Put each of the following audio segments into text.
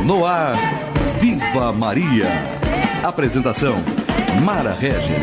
No ar, Viva Maria. Apresentação, Mara Régia.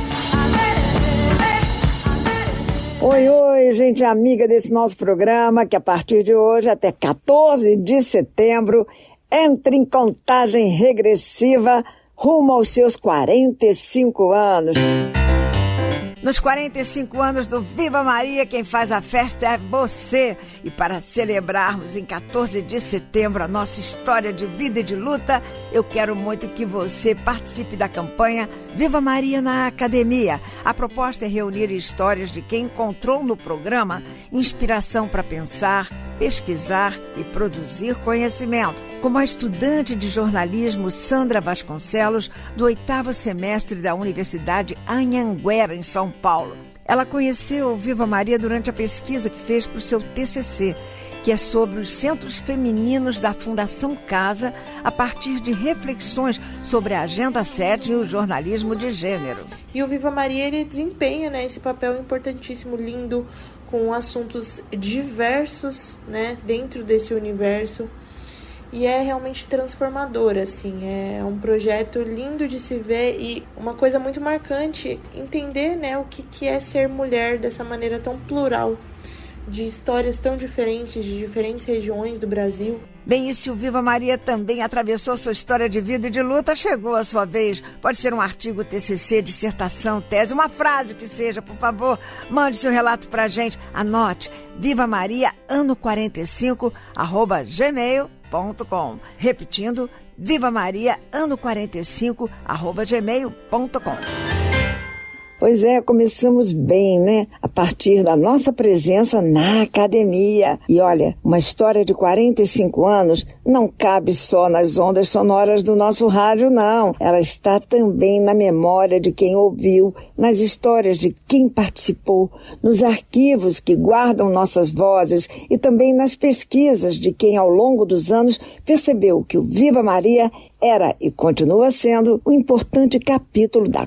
Oi, gente amiga desse nosso programa, que a partir de hoje, até 14 de setembro, entra em contagem regressiva rumo aos seus 45 anos. Nos 45 anos do Viva Maria, quem faz a festa é você. E para celebrarmos em 14 de setembro a nossa história de vida e de luta, eu quero muito que você participe da campanha Viva Maria na Academia. A proposta é reunir histórias de quem encontrou no programa inspiração para pensar, pesquisar e produzir conhecimento. Como a estudante de jornalismo Sandra Vasconcelos, do 8º semestre da Universidade Anhanguera, em São Paulo. Ela conheceu o Viva Maria durante a pesquisa que fez para o seu TCC, que é sobre os centros femininos da Fundação Casa, a partir de reflexões sobre a Agenda 7 e o jornalismo de gênero. E o Viva Maria, ele desempenha, esse papel importantíssimo, lindo, com assuntos diversos, dentro desse universo. E é realmente transformador, assim, é um projeto lindo de se ver e uma coisa muito marcante, entender, o que é ser mulher dessa maneira tão plural, de histórias tão diferentes, de diferentes regiões do Brasil. Bem, e se o Viva Maria também atravessou sua história de vida e de luta, chegou a sua vez. Pode ser um artigo, TCC, dissertação, tese, uma frase que seja, por favor, mande seu relato pra gente. Anote, vivamaria ano45@gmail.com. Repetindo, vivamaria ano45@gmail.com. Pois é, começamos bem, A partir da nossa presença na academia. E olha, uma história de 45 anos não cabe só nas ondas sonoras do nosso rádio, não. Ela está também na memória de quem ouviu, nas histórias de quem participou, nos arquivos que guardam nossas vozes e também nas pesquisas de quem ao longo dos anos percebeu que o Viva Maria era e continua sendo um importante capítulo da